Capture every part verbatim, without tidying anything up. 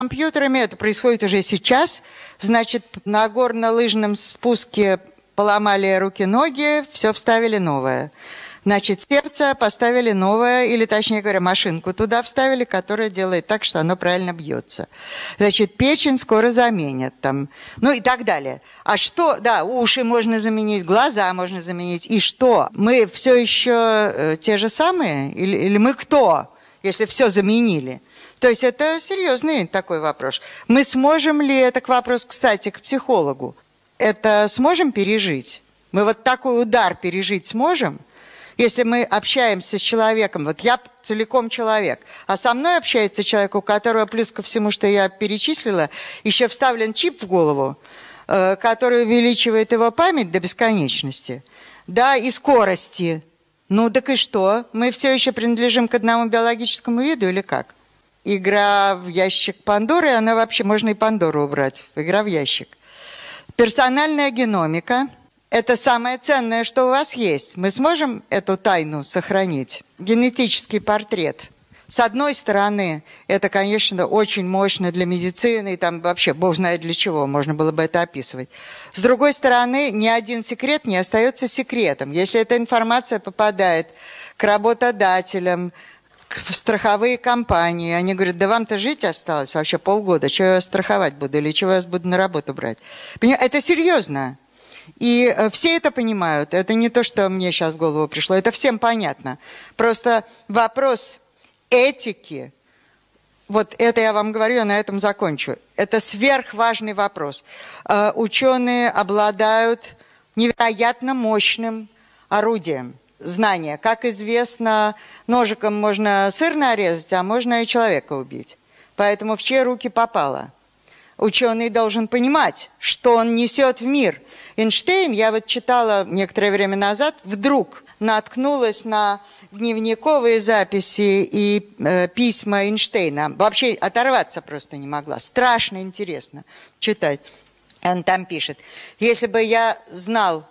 компьютерами, это происходит уже сейчас. Значит, на горно-лыжном спуске поломали руки-ноги, все вставили новое. Значит, сердце поставили новое, или, точнее говоря, машинку туда вставили, которая делает так, что оно правильно бьется. Значит, печень скоро заменят там, ну и так далее. А что? Да, уши можно заменить, глаза можно заменить. И что? Мы все еще э, те же самые? Или, или мы кто, если все заменили? То есть это серьезный такой вопрос. Мы сможем ли, это к вопросу, кстати, к психологу, это сможем пережить? Мы вот такой удар пережить сможем? Если мы общаемся с человеком, вот я целиком человек, а со мной общается человек, у которого, плюс ко всему, что я перечислила, еще вставлен чип в голову, э, который увеличивает его память до бесконечности, да, и скорости. Ну, так и что? Мы все еще принадлежим к одному биологическому виду или как? Игра в ящик Пандоры, она вообще, можно и Пандору убрать, игра в ящик. Персональная геномика. Это самое ценное, что у вас есть. Мы сможем эту тайну сохранить? Генетический портрет. С одной стороны, это, конечно, очень мощно для медицины, и там вообще бог знает для чего, можно было бы это описывать. С другой стороны, ни один секрет не остается секретом. Если эта информация попадает к работодателям, в страховые компании, они говорят, да вам-то жить осталось вообще полгода, что я вас страховать буду, или чего я вас буду на работу брать? Это серьезно. И все это понимают. Это не то, что мне сейчас в голову пришло. Это всем понятно. Просто вопрос этики, вот это я вам говорю, я на этом закончу. Это сверхважный вопрос. Ученые обладают невероятно мощным орудием знания. Как известно, ножиком можно сыр нарезать, а можно и человека убить. Поэтому в чьи руки попало? Ученый должен понимать, что он несет в мир. Эйнштейн, я вот читала некоторое время назад, вдруг наткнулась на дневниковые записи и э, письма Эйнштейна. Вообще оторваться просто не могла. Страшно интересно читать. Он там пишет, если бы я знал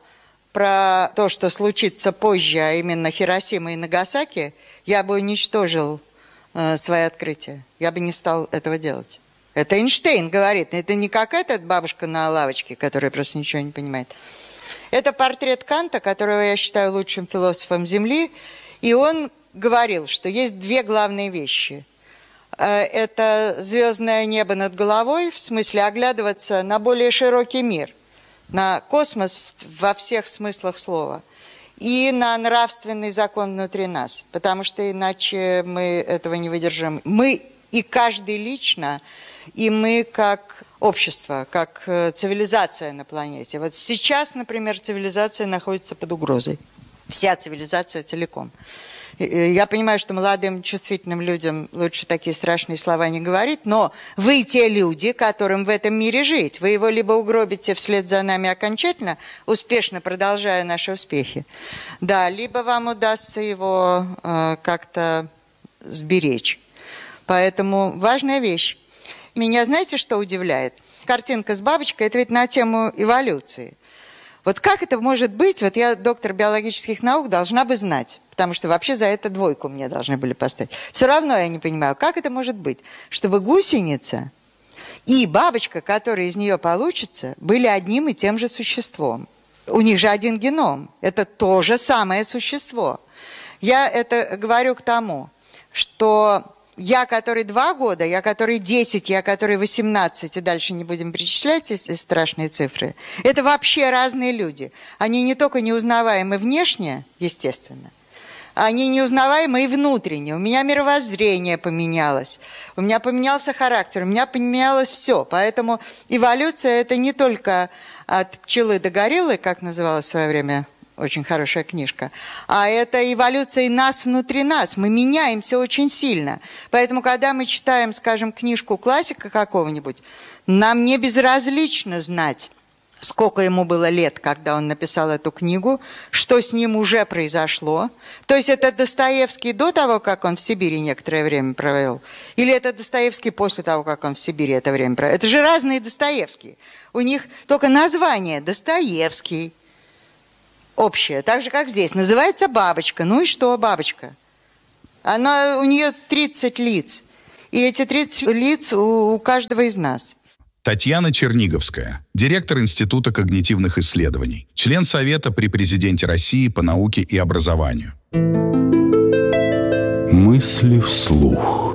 про то, что случится позже, а именно Хиросима и Нагасаки, я бы уничтожил э, свои открытия. Я бы не стал этого делать. Это Эйнштейн говорит, это не какая-то бабушка на лавочке, которая просто ничего не понимает. Это портрет Канта, которого я считаю лучшим философом Земли, и он говорил, что есть две главные вещи. Это звездное небо над головой, в смысле оглядываться на более широкий мир, на космос во всех смыслах слова, и на нравственный закон внутри нас, потому что иначе мы этого не выдержим. Мы и каждый лично, и мы как общество, как цивилизация на планете. Вот сейчас, например, цивилизация находится под угрозой. Вся цивилизация целиком. Я понимаю, что молодым, чувствительным людям лучше такие страшные слова не говорить, но вы те люди, которым в этом мире жить. Вы его либо угробите вслед за нами окончательно, успешно продолжая наши успехи, да, либо вам удастся его э, как-то сберечь. Поэтому важная вещь. Меня знаете, что удивляет? Картинка с бабочкой – это ведь на тему эволюции. Вот как это может быть? Вот я, доктор биологических наук, должна бы знать, потому что вообще за это двойку мне должны были поставить. Все равно я не понимаю, как это может быть, чтобы гусеница и бабочка, которая из нее получится, были одним и тем же существом. У них же один геном. Это то же самое существо. Я это говорю к тому, что я, который два года, я, который десять, я, который восемнадцать, и дальше не будем перечислять эти страшные цифры, это вообще разные люди. Они не только неузнаваемы внешне, естественно, они неузнаваемы и внутренне. У меня мировоззрение поменялось, у меня поменялся характер, у меня поменялось все. Поэтому эволюция – это не только от пчелы до гориллы, как называлась в свое время очень хорошая книжка, а это эволюция и нас внутри нас. Мы меняемся очень сильно. Поэтому, когда мы читаем, скажем, книжку классика какого-нибудь, нам не безразлично знать, сколько ему было лет, когда он написал эту книгу, что с ним уже произошло. То есть это Достоевский до того, как он в Сибири некоторое время провел, или это Достоевский после того, как он в Сибири это время провел. Это же разные Достоевские. У них только название Достоевский общее, так же, как здесь. Называется бабочка. Ну и что бабочка? Она, у нее тридцать лиц. И эти тридцать лиц у каждого из нас. Татьяна Черниговская, директор Института когнитивных исследований, член Совета при Президенте России по науке и образованию. Мысли вслух.